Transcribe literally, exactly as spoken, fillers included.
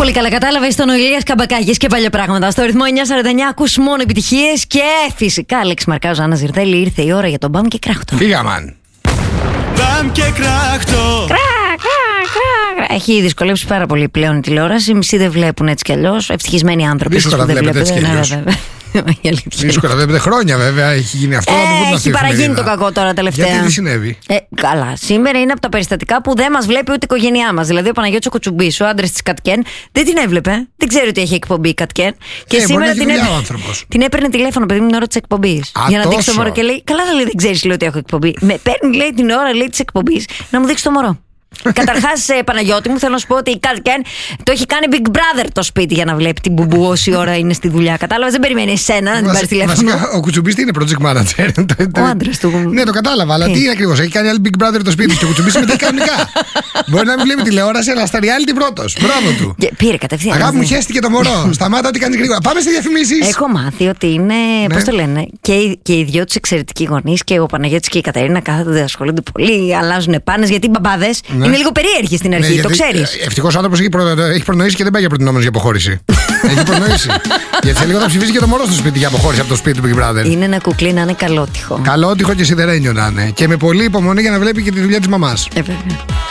πολύ καλά κατάλαβα. Ήταν ο Ηλίας Καμπακάκης και παλιά πράγματα. Στο ρυθμό εννιά σαράντα εννιά ακούς μόνο επιτυχίες. Και φυσικά, Αλέξη Μαρκάζο, Άννα Ζιρτέλη, ήρθε η ώρα για τον Μπαμ και Κράχτο. Φύγαμαν. Μπαμ και Κράχτο. Κρά, κρά, κρά. Έχει δυσκολέψει πάρα πολύ πλέον η τηλεόραση. Μισοί δεν βλέπουν έτσι κι αλλιώς. Ευτυχισμένοι άνθρωποι. Δύσκολα δεν βλέπετε έτσι κι αλλιώς. Δύσκολα, βλέπετε χρόνια βέβαια. Έχει γίνει αυτό. Ε, έχει παραγίνει το κακό τώρα τελευταία. Γιατί τι συνέβη? Ε, καλά. Σήμερα είναι από τα περιστατικά που δεν μας βλέπει ούτε η οικογένειά μας. Δηλαδή, ο Παναγιώτης ο Κουτσουμπής, ο άντρας της Κατκέν, δεν την έβλεπε. Δεν ξέρει ότι έχει εκπομπή η Κατκέν. Και ε, σήμερα την, έπαι... έπαι... την έπαιρνε τηλέφωνο, παιδί μου, την ώρα της εκπομπής. Για να δείξει το μωρό και λέει: καλά, λέει, δεν ξέρεις, λέει, ότι έχω εκπομπή. Με παίρνει, λέει, την ώρα της εκπομπής να μου δείξει το μωρό. Καταρχάς, Παναγιώτη μου, θέλω να σου πω ότι η Κατκέν το έχει κάνει Big Brother το σπίτι για να βλέπει την μπουμπού όση ώρα είναι στη δουλειά. Κατάλαβα, δεν περιμένει εσένα να την πάρει τηλέφωνο. Ο Κουτσουμπής τι είναι, project manager. Ο άντρας του. Ναι, το κατάλαβα, αλλά τι είναι ακριβώς? Έχει κάνει άλλη Big Brother το σπίτι και ο Κουτσουμπής συμμετέχει κανονικά. Μπορεί να μην βλέπει τηλεόραση, αλλά στα reality πρώτος. Μπράβο του. Πήρε κατευθείαν. Αγάπη μου, χέστηκε το μωρό. Σταμάτα ό,τι κάνει γρήγορα. Πάμε σε διαφημίσεις. Έχω μάθει ότι είναι. Πώς το λένε, και οι δυο τους εξαιρετικοί γονείς και ο Παναγιώτης και η Κατερίνα κάθονται, ασχολούνται πολύ, αλλάζουν πάνες γιατί οι μπαμπάδες είναι λίγο περίεργοι στην αρχή, ναι, το ξέρεις. Ευτυχώς ο άνθρωπος έχει, προ... έχει προνοήσει και δεν πάει για προτινόμενος για αποχώρηση. Έχει προνοήσει. Γιατί σε λίγο θα ψηφίσει και το μωρό στο σπίτι για αποχώρηση από το σπίτι του Big Brother. Είναι ένα κουκλί να είναι καλότυχο. Καλότυχο και σιδερένιο να είναι. Και με πολύ υπομονή για να βλέπει και τη δουλειά της μαμάς. Ε, βέβαια.